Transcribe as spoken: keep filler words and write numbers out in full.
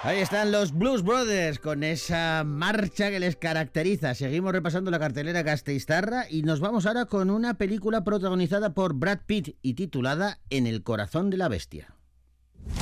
Ahí están los Blues Brothers con esa marcha que les caracteriza. Seguimos repasando la cartelera gasteiztarra y nos vamos ahora con una película protagonizada por Brad Pitt y titulada En el corazón de la bestia.